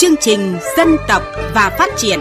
chương trình Dân tộc và Phát triển.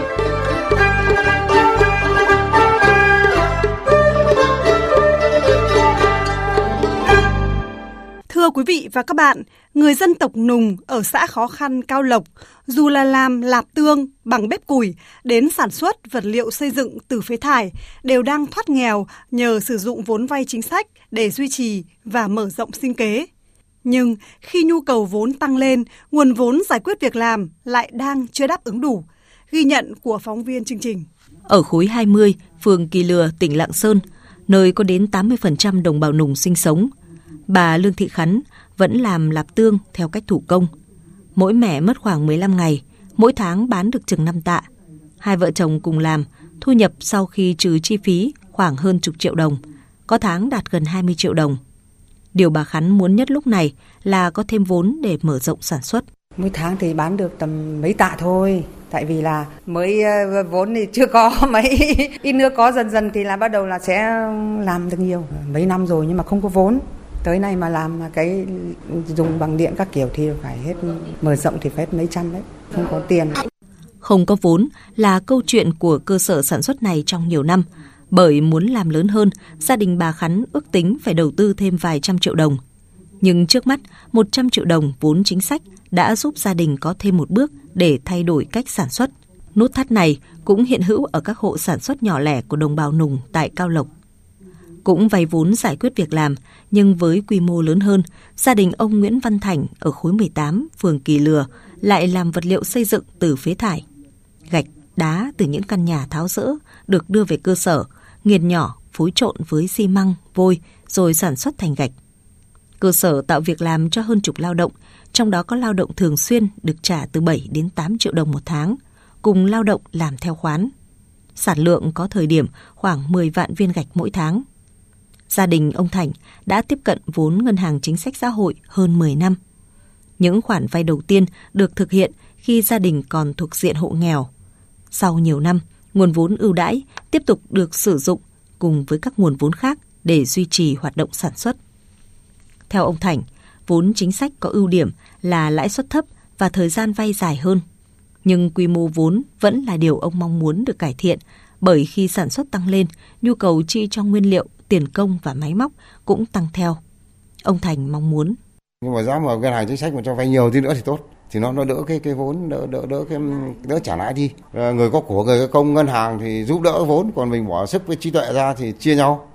Thưa quý vị và các bạn, người dân tộc Nùng ở xã khó khăn Cao Lộc, dù là làm lạp tương bằng bếp củi đến sản xuất vật liệu xây dựng từ phế thải, đều đang thoát nghèo nhờ sử dụng vốn vay chính sách để duy trì và mở rộng sinh kế. Nhưng khi nhu cầu vốn tăng lên, nguồn vốn giải quyết việc làm lại đang chưa đáp ứng đủ. Ghi nhận của phóng viên chương trình. Ở khối 20, phường Kỳ Lừa, tỉnh Lạng Sơn, nơi có đến 80% đồng bào Nùng sinh sống, bà Lương Thị Khắn vẫn làm lạp tương theo cách thủ công. Mỗi mẻ mất khoảng 15 ngày, mỗi tháng bán được chừng 5 tạ. Hai vợ chồng cùng làm, thu nhập sau khi trừ chi phí khoảng hơn chục triệu đồng, có tháng đạt gần 20 triệu đồng. Điều bà Khắn muốn nhất lúc này là có thêm vốn để mở rộng sản xuất. Mỗi tháng thì bán được tầm mấy tạ thôi. Tại vì là mới vốn thì chưa có mấy, ít nữa có dần thì là bắt đầu là sẽ làm được nhiều. Mấy năm rồi nhưng mà không có vốn. Tới nay mà làm cái dùng bằng điện các kiểu thì phải hết, mở rộng thì phải hết mấy trăm đấy, không có tiền. Không có vốn là câu chuyện của cơ sở sản xuất này trong nhiều năm. Bởi muốn làm lớn hơn, gia đình bà Khắn ước tính phải đầu tư thêm vài trăm triệu đồng. Nhưng trước mắt, 100 triệu đồng vốn chính sách đã giúp gia đình có thêm một bước để thay đổi cách sản xuất. Nút thắt này cũng hiện hữu ở các hộ sản xuất nhỏ lẻ của đồng bào Nùng tại Cao Lộc. Cũng vay vốn giải quyết việc làm, nhưng với quy mô lớn hơn, gia đình ông Nguyễn Văn Thành ở khối 18, phường Kỳ Lừa lại làm vật liệu xây dựng từ phế thải. Gạch, đá từ những căn nhà tháo dỡ được đưa về cơ sở, nghiền nhỏ, phối trộn với xi măng, vôi rồi sản xuất thành gạch. Cơ sở tạo việc làm cho hơn chục lao động, trong đó có lao động thường xuyên được trả từ 7 đến 8 triệu đồng một tháng, cùng lao động làm theo khoán. Sản lượng có thời điểm khoảng 10 vạn viên gạch mỗi tháng. Gia đình ông Thành đã tiếp cận vốn Ngân hàng Chính sách Xã hội hơn 10 năm. Những khoản vay đầu tiên được thực hiện khi gia đình còn thuộc diện hộ nghèo. Sau nhiều năm, nguồn vốn ưu đãi tiếp tục được sử dụng cùng với các nguồn vốn khác để duy trì hoạt động sản xuất. Theo ông Thành, vốn chính sách có ưu điểm là lãi suất thấp và thời gian vay dài hơn. Nhưng quy mô vốn vẫn là điều ông mong muốn được cải thiện, bởi khi sản xuất tăng lên, nhu cầu chi cho nguyên liệu, tiền công và máy móc cũng tăng theo. Ông Thành mong muốn. Nhưng mà giá mà ngân hàng chính sách mà cho vay nhiều thì nữa thì tốt, thì nó đỡ cái vốn, đỡ trả lãi đi. Người có của, người có công, ngân hàng thì giúp đỡ vốn, còn mình bỏ sức với trí tuệ ra thì chia nhau.